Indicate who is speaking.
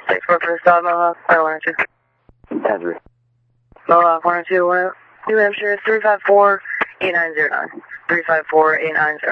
Speaker 1: Thanks for first stop, Mohawk, 102.
Speaker 2: Hazard.
Speaker 1: Mohawk, 102, New Hampshire, 354-8909. 354-8909.